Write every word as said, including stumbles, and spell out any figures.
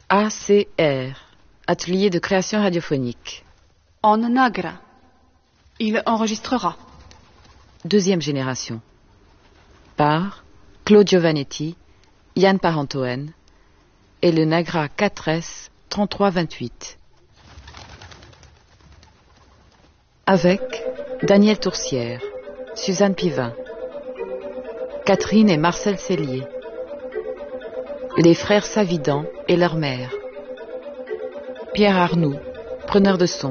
A C R, Atelier de création radiophonique. On nagra. Il enregistrera. Deuxième génération. Par Claude Giovannetti, Yann Parentoen et le Nagra quatre S trente-trois vingt-huit. Avec Daniel Toursière, Suzanne Pivin, Catherine et Marcel Cellier, les frères Savidan et leur mère, Pierre Arnoux, preneur de son.